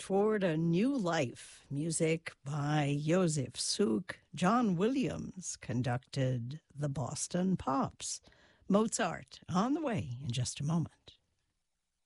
toward a new life. Music by Joseph Suk. John Williams conducted the Boston Pops. Mozart on the way in just a moment.